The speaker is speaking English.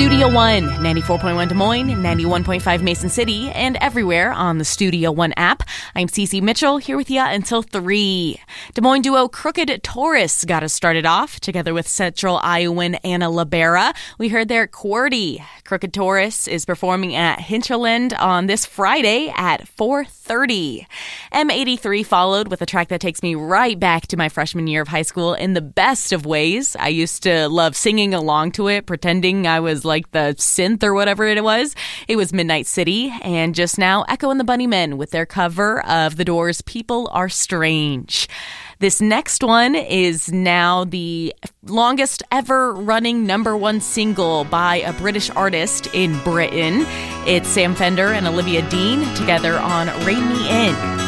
Studio One, 94.1 Des Moines, 91.5 Mason City, and everywhere on the Studio One app. I'm Cece Mitchell, here with you until 3. Des Moines duo Crooked Taurus got us started off, together with Central Iowan Anna Libera. We heard their QWERTY. Crooked Taurus is performing at Hinterland on this Friday at 4:30. M83 followed with a track that takes me right back to my freshman year of high school in the best of ways. I used to love singing along to it, pretending I was like the synth or whatever it was. It was Midnight City, and just now Echo and the Bunnymen with their cover of The Doors' People Are Strange. This next one is now the longest ever running #1 single by a British artist in Britain. It's Sam Fender and Olivia Dean together on Rein Me In.